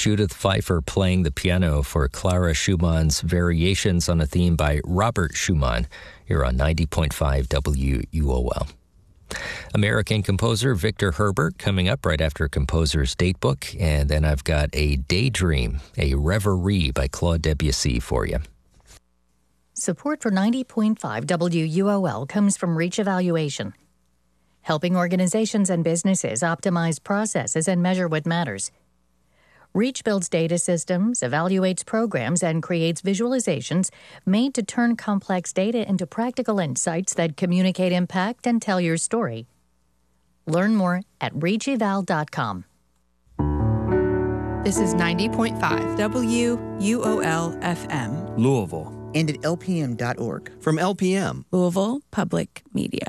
Judith Pfeiffer playing the piano for Clara Schumann's Variations on a Theme by Robert Schumann, here on 90.5 WUOL. American composer Victor Herbert coming up right after Composer's Datebook, and then I've got a Daydream, a Reverie by Claude Debussy for you. Support for 90.5 WUOL comes from Reach Evaluation, helping organizations and businesses optimize processes and measure what matters. Reach builds data systems, evaluates programs, and creates visualizations made to turn complex data into practical insights that communicate impact and tell your story. Learn more at reacheval.com. This is 90.5 WUOL FM, Louisville. And at lpm.org. From LPM, Louisville Public Media.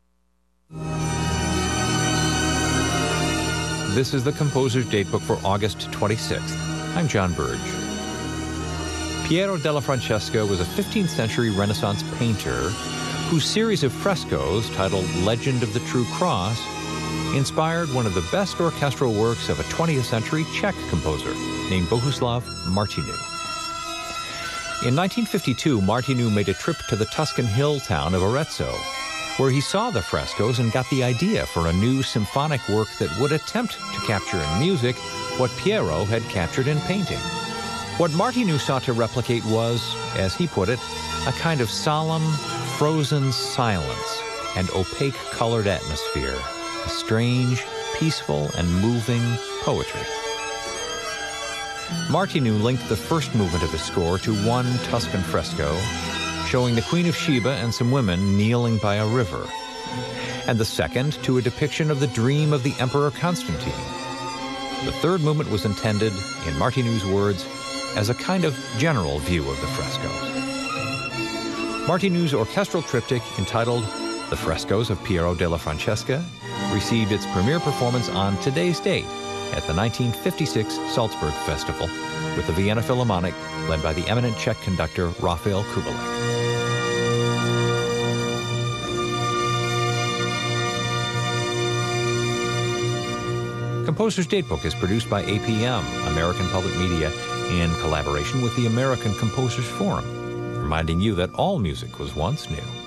This is the Composer's Datebook for August 26th. I'm John Burge. Piero della Francesca was a 15th century Renaissance painter whose series of frescoes, titled Legend of the True Cross, inspired one of the best orchestral works of a 20th century Czech composer named Bohuslav Martinu. In 1952, Martinu made a trip to the Tuscan hill town of Arezzo, where he saw the frescoes and got the idea for a new symphonic work that would attempt to capture in music what Piero had captured in painting. What Martinu sought to replicate was, as he put it, a kind of solemn, frozen silence and opaque colored atmosphere, a strange, peaceful, and moving poetry. Martinu linked the first movement of his score to one Tuscan fresco, showing the Queen of Sheba and some women kneeling by a river, and the second to a depiction of the dream of the Emperor Constantine. The third movement was intended, in Martinu's words, as a kind of general view of the frescoes. Martinu's orchestral triptych, entitled The Frescoes of Piero della Francesca, received its premiere performance on today's date at the 1956 Salzburg Festival with the Vienna Philharmonic, led by the eminent Czech conductor Rafael Kubelik. Composer's Datebook is produced by APM, American Public Media, in collaboration with the American Composers Forum, reminding you that all music was once new.